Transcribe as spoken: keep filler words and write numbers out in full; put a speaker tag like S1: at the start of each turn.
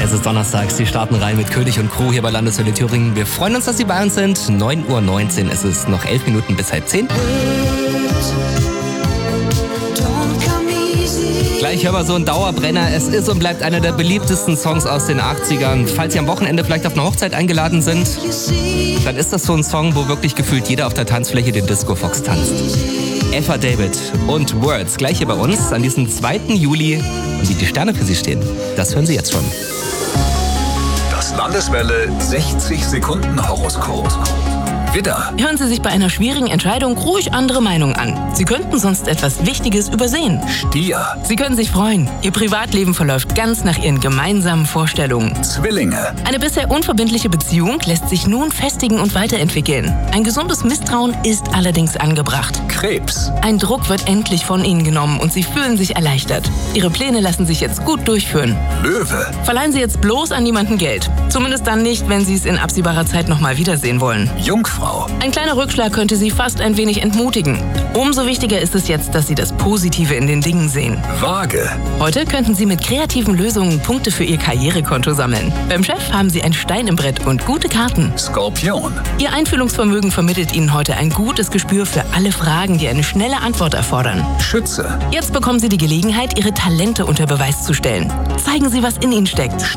S1: Es ist Donnerstag, Sie starten rein mit König und Crew hier bei Landeshölle Thüringen. Wir freuen uns, dass Sie bei uns sind. neun Uhr neunzehn, es ist noch elf Minuten bis halb zehn. Gleich hören wir so einen Dauerbrenner. Es ist und bleibt einer der beliebtesten Songs aus den achtzigern. Falls Sie am Wochenende vielleicht auf eine Hochzeit eingeladen sind, dann ist das so ein Song, wo wirklich gefühlt jeder auf der Tanzfläche den Disco Fox tanzt. Eva David und Words, gleich hier bei uns an diesem zweiten Juli. Und wie die Sterne für Sie stehen, das hören Sie jetzt schon.
S2: Das Landeswelle sechzig Sekunden Horoskop. Widder.
S3: Hören Sie sich bei einer schwierigen Entscheidung ruhig andere Meinungen an. Sie könnten sonst etwas Wichtiges übersehen.
S2: Stier.
S3: Sie können sich freuen. Ihr Privatleben verläuft ganz nach Ihren gemeinsamen Vorstellungen.
S2: Zwillinge.
S3: Eine bisher unverbindliche Beziehung lässt sich nun festigen und weiterentwickeln. Ein gesundes Misstrauen ist allerdings angebracht.
S2: Krebs.
S3: Ein Druck wird endlich von Ihnen genommen und Sie fühlen sich erleichtert. Ihre Pläne lassen sich jetzt gut durchführen.
S2: Löwe.
S3: Verleihen Sie jetzt bloß an niemanden Geld. Zumindest dann nicht, wenn Sie es in absehbarer Zeit nochmal wiedersehen wollen.
S2: Jungfrau.
S3: Ein kleiner Rückschlag könnte Sie fast ein wenig entmutigen. Umso wichtiger ist es jetzt, dass Sie das Positive in den Dingen sehen.
S2: Waage.
S3: Heute könnten Sie mit kreativen Lösungen Punkte für Ihr Karrierekonto sammeln. Beim Chef haben Sie ein Stein im Brett und gute Karten.
S2: Skorpion.
S3: Ihr Einfühlungsvermögen vermittelt Ihnen heute ein gutes Gespür für alle Fragen, die eine schnelle Antwort erfordern.
S2: Schütze.
S3: Jetzt bekommen Sie die Gelegenheit, Ihre Talente unter Beweis zu stellen. Zeigen Sie, was in Ihnen steckt.